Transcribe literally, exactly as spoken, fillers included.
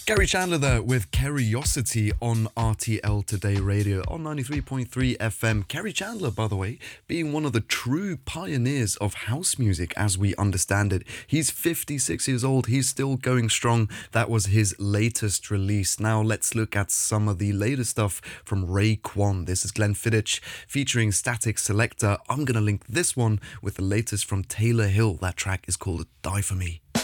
Gary Chandler there with Curiosity on R T L Today Radio on ninety-three point three F M. Gary Chandler, by the way, being one of the true pioneers of house music as we understand it. He's fifty-six years old. He's still going strong. That was his latest release. Now let's look at some of the latest stuff from Raekwon. This is Glenfiddich featuring Static Selector. I'm going to link this one with the latest from Taylor Hill. That track is called Die For Me.